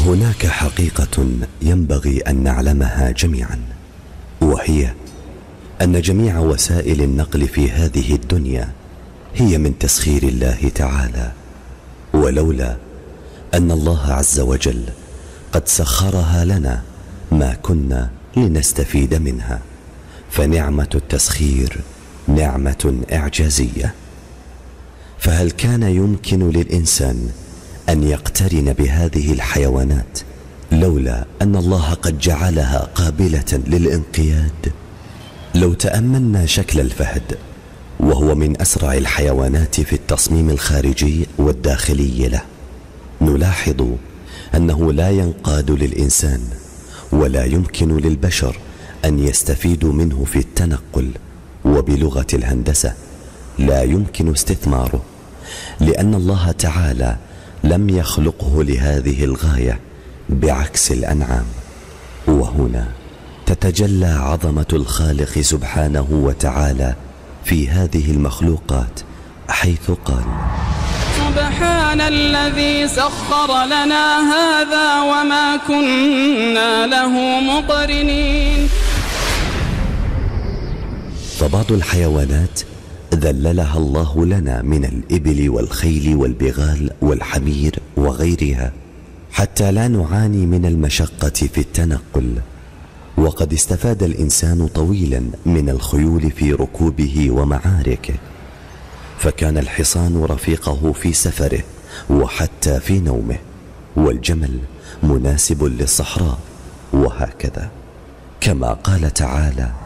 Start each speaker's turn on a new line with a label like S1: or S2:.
S1: هناك حقيقة ينبغي أن نعلمها جميعا، وهي أن جميع وسائل النقل في هذه الدنيا هي من تسخير الله تعالى، ولولا أن الله عز وجل قد سخرها لنا ما كنا لنستفيد منها، فنعمة التسخير نعمة إعجازية. فهل كان يمكن للإنسان أن يقترن بهذه الحيوانات لولا أن الله قد جعلها قابلة للانقياد؟ لو تأملنا شكل الفهد، وهو من أسرع الحيوانات في التصميم الخارجي والداخلي له، نلاحظ أنه لا ينقاد للإنسان، ولا يمكن للبشر أن يستفيدوا منه في التنقل، وبلغة الهندسة لا يمكن استثماره، لأن الله تعالى لم يخلقه لهذه الغاية بعكس الأنعام. وهنا تتجلى عظمة الخالق سبحانه وتعالى في هذه المخلوقات، حيث قال:
S2: سبحان الذي سخر لنا هذا وما كنا له مقرنين.
S1: فبعض الحيوانات ذللها الله لنا من الإبل والخيل والبغال والحمير وغيرها، حتى لا نعاني من المشقة في التنقل. وقد استفاد الإنسان طويلا من الخيول في ركوبه ومعاركه، فكان الحصان رفيقه في سفره وحتى في نومه، والجمل مناسب للصحراء، وهكذا. كما قال تعالى: